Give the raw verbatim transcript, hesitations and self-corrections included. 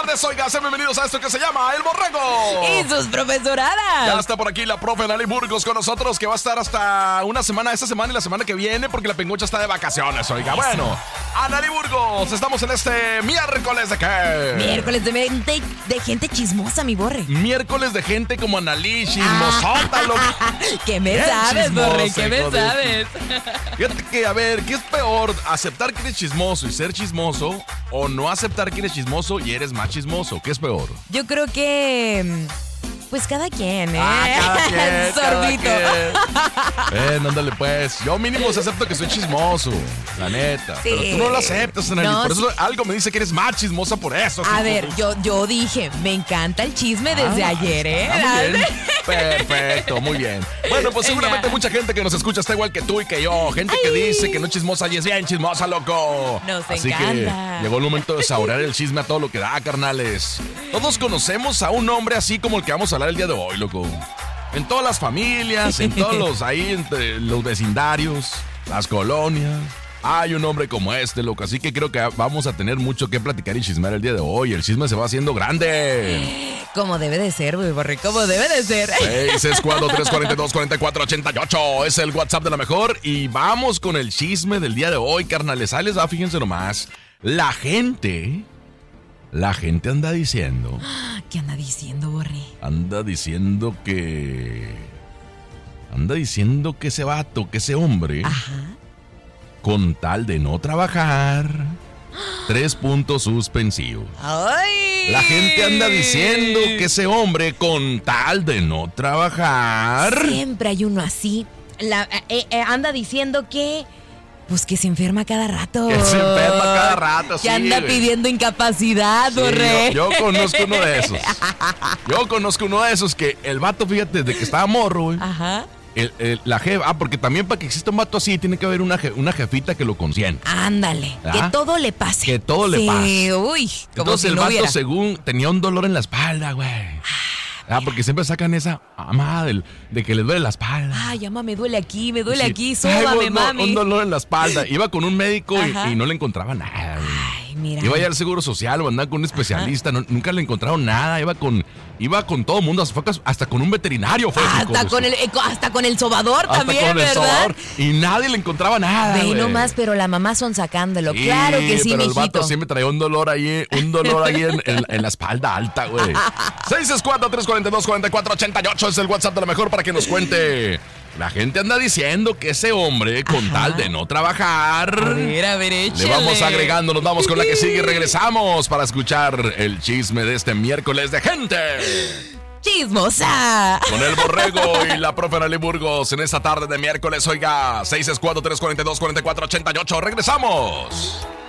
tardes, oiga, sean bienvenidos a esto que se llama El Borrego. Y sus profesoradas. Ya está por aquí la profe Analí Burgos con nosotros, que va a estar hasta una semana, esta semana y la semana que viene, porque la Pengocha está de vacaciones, oiga. Bueno, Analí Burgos, estamos en este miércoles de qué? Miércoles de gente, de gente chismosa, mi Borre. Miércoles de gente como Analí, chismosota, loco. ¿Qué me Bien sabes, chismosa, Borre? ¿Qué me hijo de- sabes? Fíjate que, a ver, ¿qué es peor? ¿Aceptar que eres chismoso y ser chismoso? ¿O no aceptar que eres chismoso y eres más chismoso? ¿Qué es peor? Yo creo que... Pues cada quien, ¿eh? Ah, cada quien, cada Sorbito. quien. Ven, ándale pues. Yo mínimo se acepto que soy chismoso, la neta. Sí. Pero tú no lo aceptas, Analí. No, por eso sí. algo me dice que eres más chismosa por eso. A hijo ver, de- yo, yo dije, me encanta el chisme desde Ah, ayer, ¿eh? ah, muy bien. Perfecto, muy bien. Bueno, pues seguramente Venga. mucha gente que nos escucha está igual que tú y que yo. Gente que dice que no es chismosa y es bien chismosa, loco. Nos Así encanta. que llegó el momento de saborear el chisme a todo lo que da, carnales. Todos conocemos a un hombre así como el que vamos a hablar el día de hoy, loco. En todas las familias, en todos los ahí, entre los vecindarios, las colonias. Hay un hombre como este, loco. Así que creo que vamos a tener mucho que platicar y chismear el día de hoy. El chisme se va haciendo grande. Como debe de ser, güey, Borre, como debe de ser. seis seis cuatro tres cuatro dos cuatro cuatro ocho ocho es el WhatsApp de la mejor. Y vamos con el chisme del día de hoy, carnales. Ahí les va, fíjense nomás. La gente, la gente anda diciendo, ¿Qué anda diciendo, Borre? anda diciendo que, anda diciendo que ese vato, que ese hombre, Ajá. con tal de no trabajar, tres puntos suspensivos. ¡Ay! La gente anda diciendo que ese hombre, con tal de no trabajar... Siempre hay uno así. La, eh, eh, anda diciendo que... Pues que se enferma cada rato. Que se enferma cada rato, sí, Que anda güey. pidiendo incapacidad, Sí, Borre. yo, yo conozco uno de esos. Yo conozco uno de esos que el vato, fíjate, desde que estaba morro, güey. Ajá. el- el- la jefa, ah, porque también para que exista un vato así tiene que haber una, je- una jefita que lo consienta. Ándale. ¿Ah? Que todo le pase. Que todo le Sí, pase. Uy, como Entonces si el no vato, hubiera. según, tenía un dolor en la espalda, güey. Ah, porque siempre sacan esa mamá del- de que le duele la espalda. Ay, mamá, me duele aquí, me duele Sí. aquí, Ay, sóbame, un, no- mami. un dolor en la espalda. Iba con un médico y, Ajá. y no le encontraba nada, güey. Ay, mira. Iba ya al Seguro Social o andaba con un especialista, no- nunca le encontraron nada, iba con iba con todo el mundo, hasta, fue- hasta con un veterinario fue. hijo Hasta de con su- el, eh, co- hasta con el sobador hasta también, con el ¿verdad? sobador, y nadie le encontraba nada. Ve güey. nomás, pero la mamá son sacándolo. Sí, Claro que sí, pero el mijito. vato siempre traía un dolor ahí, un dolor ahí en, en- en la espalda alta, güey. seis seis cuatro, tres cuatro dos, cuatro cuatro ocho ocho es el WhatsApp de la mejor para que nos cuente. La gente anda diciendo que ese hombre, con Ajá. tal de no trabajar... A ver, a ver, Le échale. vamos agregando, nos vamos con la que sigue y regresamos para escuchar el chisme de este miércoles de gente. ¡Chismosa! Con el Borrego y la profe Analí Burgos en esta tarde de miércoles, oiga, seis seis cuatro, tres cuatro dos, cuatro cuatro ocho ocho, regresamos.